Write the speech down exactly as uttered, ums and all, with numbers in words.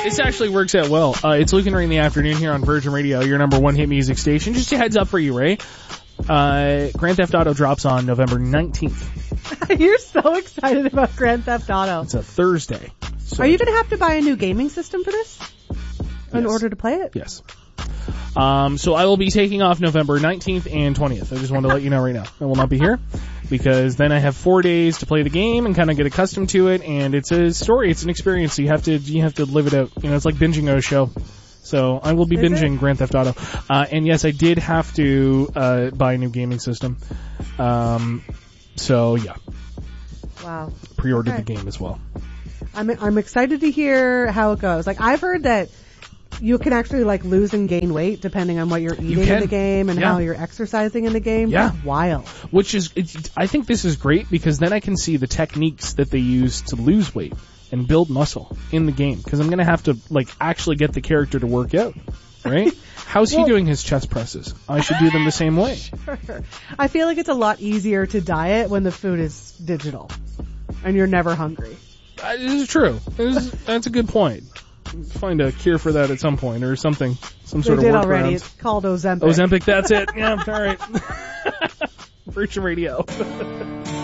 This actually works out well. Uh, it's Luke and Ray in the afternoon here on Virgin Radio, your number one hit music station. Just a heads up for you, Ray. Uh, Grand Theft Auto drops on November nineteenth. You're so excited about Grand Theft Auto. It's a Thursday. So Are you going to have to buy a new gaming system for this in Yes. order to play it? Yes. Um, so I will be taking off November nineteenth and twentieth. I just wanted to let you know right now. I will not be here because then I have four days to play the game and kind of get accustomed to it. And it's a story. It's an experience. So you have to, you have to live it out. You know, it's like binging a show. So I will be Is binging it? Grand Theft Auto. Uh, and yes, I did have to, uh, buy a new gaming system. Um, so yeah, Wow. pre-ordered Okay. the game as well. I'm I'm excited to hear how it goes. Like, I've heard that you can actually like lose and gain weight depending on what you're eating in can. the game and Yeah. how you're exercising in the game. Yeah. That's wild. Which is, it's, I think this is great because then I can see the techniques that they use to lose weight and build muscle in the game. Because I'm going to have to, like, actually get the character to work out, right? How's he Well- doing his chest presses? I should do them the same way. I feel like it's a lot easier to diet when the food is digital and you're never hungry. Uh, this is true. This is, that's a good point. Find a cure for that at some point or something, some They sort did of already. workaround. It's called Ozempic. Ozempic, that's it. Yeah, all right. Virgin Radio.